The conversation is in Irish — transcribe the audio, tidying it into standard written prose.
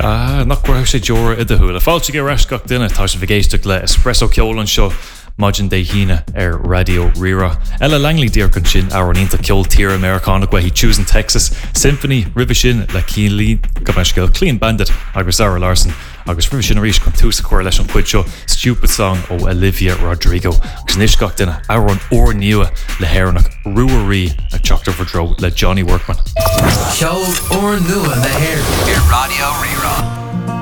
Nach cuair sé deor I do thuúla. Fáilte go reiscach duine tá sé bhgéisteach le espresso ceolann seo Majin de híine Radio Rira. Ella Langley dear con sin aranínta ceol tír Americana go hí Choosing Texas Symphony ribh sin le cílí go Clean Bandit agus Sarah Larson agus ribh sin a rís chun túsa cuair leis an cuid seo Stupid Song ó Olivia Rodrigo agus níoscach duine aran ór nua le héirnach ruaí a teachtar for dro le Johnny Workman. Ceol ór nua le héir I Radio Rira.